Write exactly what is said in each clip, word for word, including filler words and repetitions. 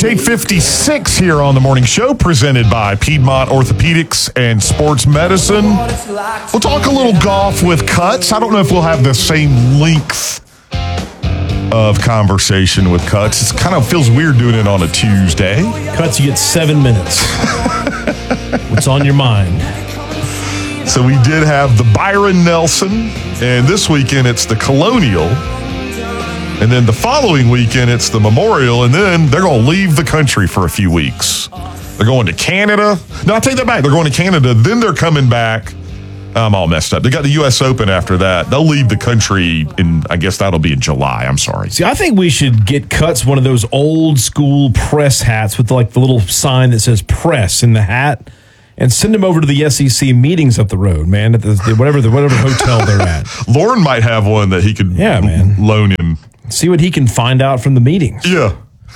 eight fifty-six here on the morning show, presented by Piedmont Orthopedics and Sports Medicine. We'll talk a little golf with Cuts. I don't know if we'll have the same length of conversation with Cuts. It kind of feels weird doing it on a Tuesday. Cuts, you get seven minutes. What's on your mind? So we did have the Byron Nelson, and this weekend it's the Colonial. And then the following weekend, it's the Memorial, and then they're going to leave the country for a few weeks. They're going to Canada. No, I take that back. They're going to Canada. Then they're coming back. I'm all messed up. They got the U S Open after that. They'll leave the country in, I guess that'll be in July. I'm sorry. See, I think we should get Cuts one of those old school press hats with like the little sign that says press in the hat, and send them over to the S E C meetings up the road, man, at the, whatever the whatever hotel they're at. Lauren might have one that he could yeah, man. loan him. See what he can find out from the meetings. Yeah.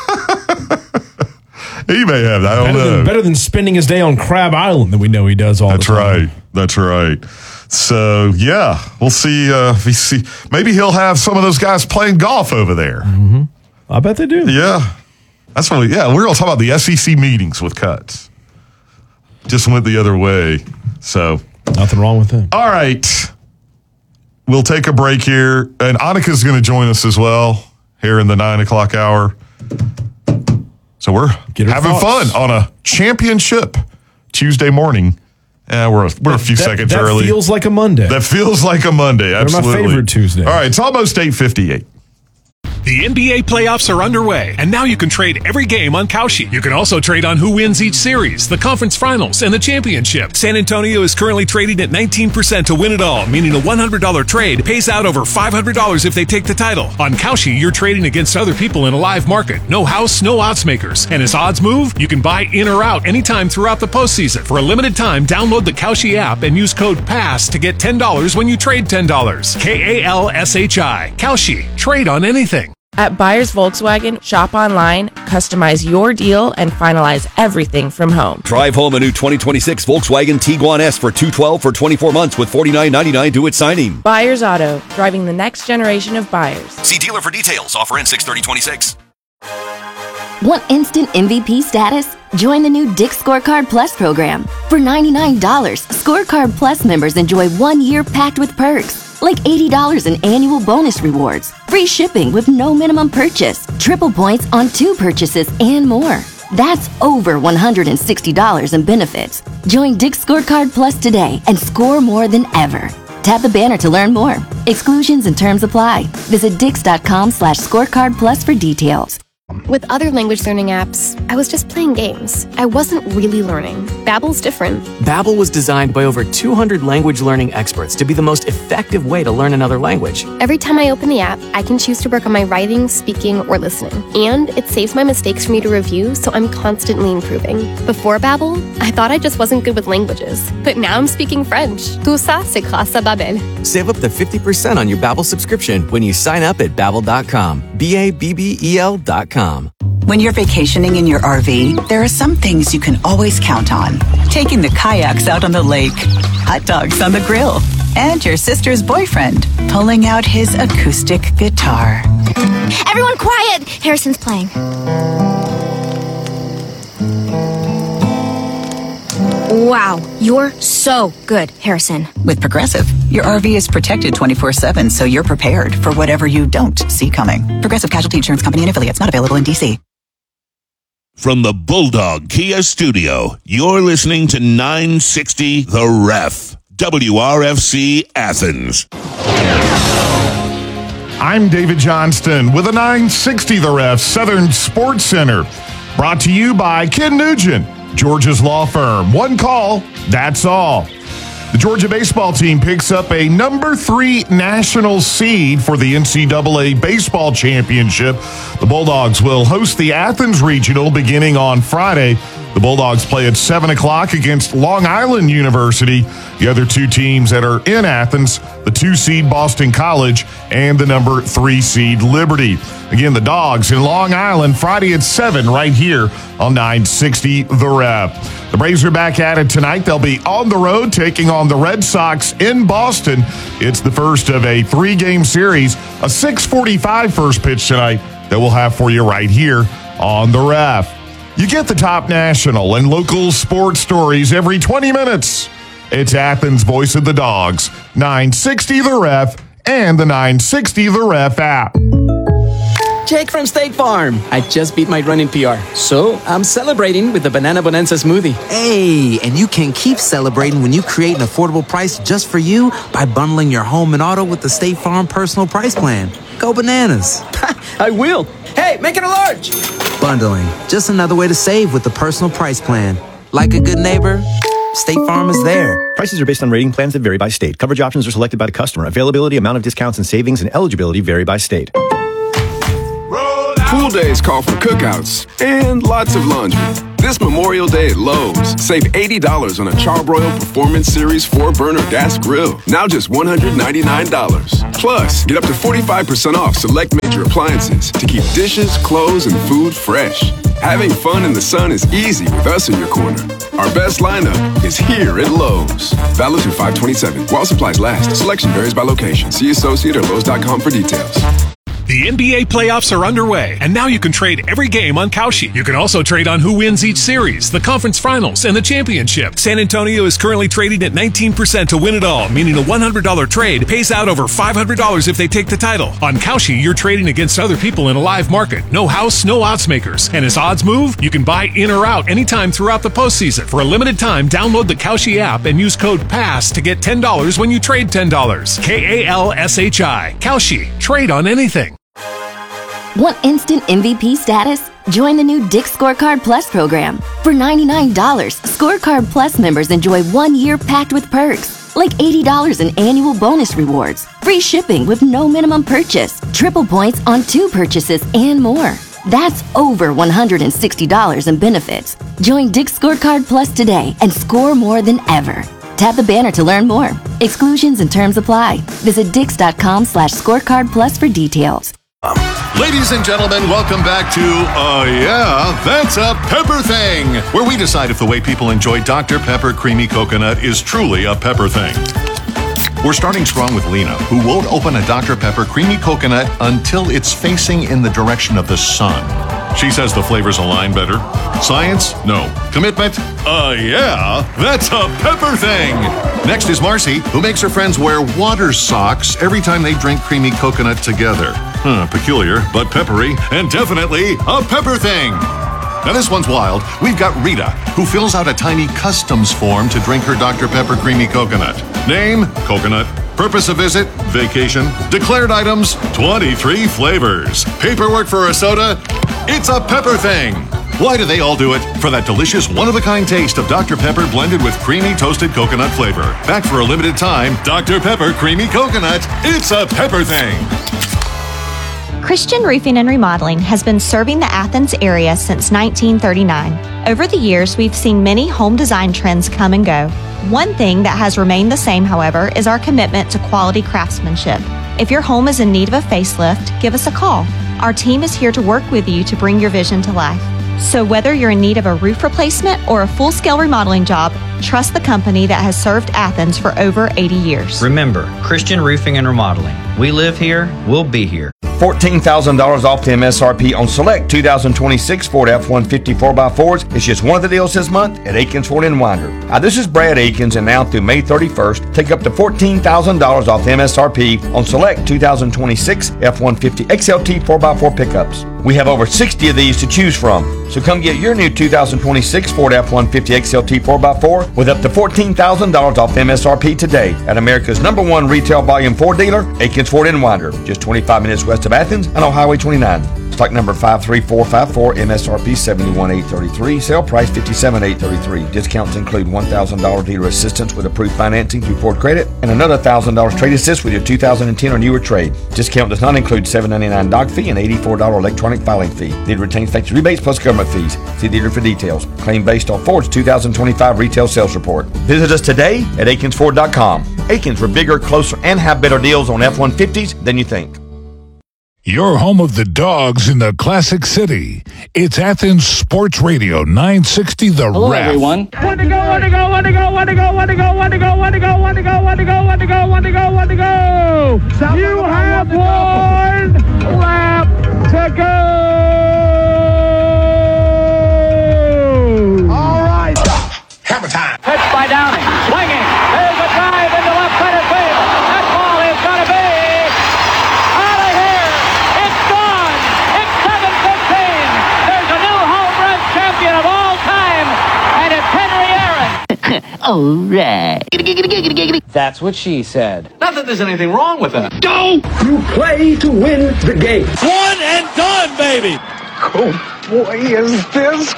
He may have that. I don't better know. Than, better than spending his day on Crab Island that we know he does all That's the time. right. That's right. So, yeah, we'll see. Uh, we see. Maybe he'll have some of those guys playing golf over there. Mm-hmm. I bet they do. Yeah. That's what we, yeah, we're going to talk about the S E C meetings with Cuts. Just went the other way. So, nothing wrong with them. All right. We'll take a break here. And Annika's going to join us as well here in the nine o'clock hour. So we're having thoughts. fun on a championship Tuesday morning. Yeah, we're a, we're a few that, seconds that early. That feels like a Monday. That feels like a Monday, absolutely. They're my favorite Tuesday. All right, it's almost eight fifty-eight. The N B A playoffs are underway, and now you can trade every game on Kalshi. You can also trade on who wins each series, the conference finals, and the championship. San Antonio is currently trading at nineteen percent to win it all, meaning a one hundred dollars trade pays out over five hundred dollars if they take the title. On Kalshi, you're trading against other people in a live market. No house, no odds makers. And as odds move, you can buy in or out anytime throughout the postseason. For a limited time, download the Kalshi app and use code PASS to get ten dollars when you trade ten dollars. K A L S H I. Kalshi. Trade on anything. At Buyers Volkswagen, shop online, customize your deal, and finalize everything from home. Drive home a new twenty twenty-six Volkswagen Tiguan S for two hundred twelve dollars for twenty-four months with forty-nine ninety-nine due at signing. Buyers Auto, driving the next generation of buyers. See dealer for details. Offer ends six thirty twenty-six. Want instant M V P status? Join the new Dick's Scorecard Plus program. For ninety-nine dollars, Scorecard Plus members enjoy one year packed with perks. Like eighty dollars in annual bonus rewards, free shipping with no minimum purchase, triple points on two purchases, and more. That's over one hundred sixty dollars in benefits. Join Dick's Scorecard Plus today and score more than ever. Tap the banner to learn more. Exclusions and terms apply. Visit dix.com slash scorecard plus for details. With other language learning apps, I was just playing games. I wasn't really learning. Babbel's different. Babbel was designed by over two hundred language learning experts to be the most effective way to learn another language. Every time I open the app, I can choose to work on my writing, speaking, or listening. And it saves my mistakes for me to review, so I'm constantly improving. Before Babbel, I thought I just wasn't good with languages. But now I'm speaking French. Tout ça, c'est grâce à Babbel. Save up to fifty percent on your Babbel subscription when you sign up at babbel dot com. B A B B E L dot com. When you're vacationing in your R V, there are some things you can always count on. Taking the kayaks out on the lake, hot dogs on the grill, and your sister's boyfriend pulling out his acoustic guitar. Everyone quiet! Harrison's playing. Wow, you're so good, Harrison. With Progressive, your R V is protected twenty-four seven, so you're prepared for whatever you don't see coming. Progressive Casualty Insurance Company and affiliates, not available in D C. From the Bulldog Kia Studio, you're listening to nine sixty The Ref, W R F C Athens. I'm David Johnston with a nine sixty The Ref Southern Sports Center. Brought to you by Ken Nugent, Georgia's law firm. One call, that's all. The Georgia baseball team picks up a number three national seed for the N C double A baseball championship. The Bulldogs will host the Athens Regional beginning on Friday. The Bulldogs play at seven o'clock against Long Island University. The other two teams that are in Athens, the two seed Boston College and the number three seed Liberty. Again, the Dogs in Long Island Friday at seven right here on nine sixty The Ref. The Braves are back at it tonight. They'll be on the road taking on the Red Sox in Boston. It's the first of a three-game series, a six forty-five first pitch tonight that we'll have for you right here on The Ref. You get the top national and local sports stories every twenty minutes. It's Athens' Voice of the Dogs, nine sixty The Ref, and the nine sixty The Ref app. Jake from State Farm. I just beat my running P R, so I'm celebrating with the Banana Bonanza smoothie. Hey, and you can keep celebrating when you create an affordable price just for you by bundling your home and auto with the State Farm Personal Price Plan. Go bananas. I will. Hey, make it a large. Bundling, just another way to save with the Personal Price Plan. Like a good neighbor, State Farm is there. Prices are based on rating plans that vary by state. Coverage options are selected by the customer. Availability, amount of discounts and savings, and eligibility vary by state. Pool days call for cookouts and lots of laundry. This Memorial Day at Lowe's, save eighty dollars on a Charbroil Performance Series four burner gas grill. Now just one hundred ninety-nine dollars. Plus, get up to forty-five percent off select major appliances to keep dishes, clothes, and food fresh. Having fun in the sun is easy with us in your corner. Our best lineup is here at Lowe's. Valid through five twenty-seven. While supplies last. Selection varies by location. See associate or Lowe's dot com for details. The N B A playoffs are underway, and now you can trade every game on Kalshi. You can also trade on who wins each series, the conference finals, and the championship. San Antonio is currently trading at nineteen percent to win it all, meaning a one hundred dollars trade pays out over five hundred dollars if they take the title. On Kalshi, you're trading against other people in a live market. No house, no odds makers. And as odds move, you can buy in or out anytime throughout the postseason. For a limited time, download the Kalshi app and use code PASS to get ten dollars when you trade ten dollars. K A L S H I. Kalshi. Trade on anything. Want instant M V P status? Join the new Dick's Scorecard Plus program. For ninety-nine dollars, Scorecard Plus members enjoy one year packed with perks, like eighty dollars in annual bonus rewards, free shipping with no minimum purchase, triple points on two purchases, and more. That's over one hundred sixty dollars in benefits. Join Dick's Scorecard Plus today and score more than ever. Tap the banner to learn more. Exclusions and terms apply. Visit dix.com slash scorecard plus for details. Ladies and gentlemen, welcome back to Uh Yeah, That's a Pepper Thing, where we decide if the way people enjoy Doctor Pepper Creamy Coconut is truly a pepper thing. We're starting strong with Lena, who won't open a Doctor Pepper Creamy Coconut until it's facing in the direction of the sun. She says the flavors align better. Science? No. Commitment? Uh, yeah, that's a pepper thing. Next is Marcy, who makes her friends wear water socks every time they drink creamy coconut together. Huh, peculiar, but peppery, and definitely a pepper thing. Now this one's wild. We've got Rita, who fills out a tiny customs form to drink her Doctor Pepper Creamy Coconut. Name? Coconut. Purpose of visit? Vacation. Declared items? twenty-three flavors. Paperwork for a soda? It's a pepper thing. Why do they all do it? For that delicious one-of-a-kind taste of Doctor Pepper blended with creamy toasted coconut flavor. Back for a limited time, Doctor Pepper Creamy Coconut. It's a pepper thing. Christian Roofing and Remodeling has been serving the Athens area since nineteen thirty-nine. Over the years, we've seen many home design trends come and go. One thing that has remained the same, however, is our commitment to quality craftsmanship. If your home is in need of a facelift, give us a call. Our team is here to work with you to bring your vision to life. So whether you're in need of a roof replacement or a full-scale remodeling job, trust the company that has served Athens for over eighty years. Remember, Christian Roofing and Remodeling. We live here, we'll be here. fourteen thousand dollars off the M S R P on select two thousand twenty-six Ford F one fifty four by fours. It's just one of the deals this month at Aikens Ford in Winder. Hi, this is Brad Aikens, and now through May thirty-first, take up to fourteen thousand dollars off the M S R P on select two thousand twenty-six F one fifty X L T four by four pickups. We have over sixty of these to choose from, so come get your new two thousand twenty-six Ford F one fifty X L T four by four with up to fourteen thousand dollars off M S R P today at America's number one retail volume Ford dealer, Aikens Ford in Winder, just twenty-five minutes west of Athens and on Highway twenty-nine. Stock number five three four five four, M S R P seventy-one eight thirty-three, sale price fifty-seven eight thirty-three. Discounts include one thousand dollars dealer assistance with approved financing through Ford Credit and another one thousand dollars trade assist with your two thousand ten or newer trade. Discount does not include seven ninety-nine doc fee and eighty-four dollars electronic filing fee. Dealer retains factory rebates plus government fees. See dealer for details. Claim based on Ford's two thousand twenty-five retail sales report. Visit us today at Aikens Ford dot com. Aikens, we're bigger, closer, and have better deals on F one fifties than you think. Your home of the Dogs in the Classic City. It's Athens Sports Radio nine sixty The Hello, Ref. everyone. One to go, one to go, one to go, one to go, one to go, one to go, one to go, one to go, one to go, one to go, one to go, one to go. You have one lap to go. All right. That's what she said. Not that there's anything wrong with that. Go! You play to win the game. One and done, baby. Oh boy, is this